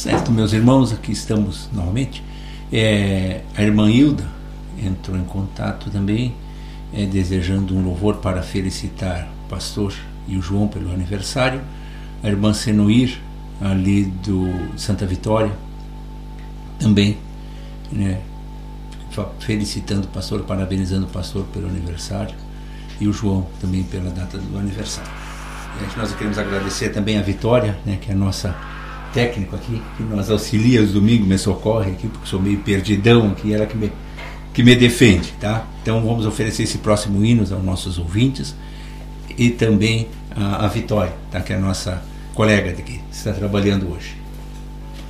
Certo, meus irmãos, aqui estamos novamente. A irmã Hilda entrou em contato também, desejando um louvor para felicitar o pastor e o João pelo aniversário. A irmã Senoir, ali do Santa Vitória, também, né, felicitando o pastor, parabenizando o pastor pelo aniversário, e o João também pela data do aniversário. E nós queremos agradecer também a Vitória, né, que é a nossa técnico aqui, que nos auxilia os domingos, me socorre aqui, porque sou meio perdidão aqui, ela que me defende, tá? Então vamos oferecer esse próximo hino aos nossos ouvintes, e também a Vitória, tá? Que é a nossa colega daqui, que está trabalhando hoje.